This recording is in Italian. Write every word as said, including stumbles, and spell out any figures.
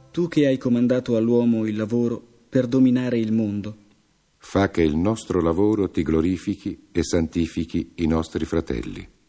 Tu che hai comandato all'uomo il lavoro per dominare il mondo, fa che il nostro lavoro ti glorifichi e santifichi i nostri fratelli.